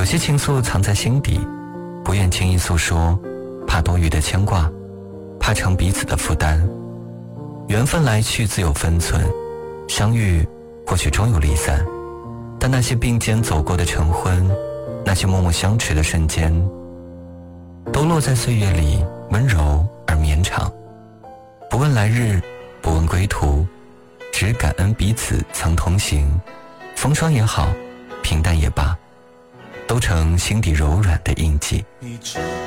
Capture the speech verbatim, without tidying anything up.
些情愫藏在心底，不愿轻易诉说，怕多余的牵挂，怕成彼此的负担。缘分来去自有分寸，相遇或许终有离散，但那些并肩走过的晨昏，那些默默相持的瞬间，都落在岁月里，温柔而绵长。不问来日，不问归途，只感恩彼此曾同行，风霜也好，平淡也罢，都成心底柔软的印记。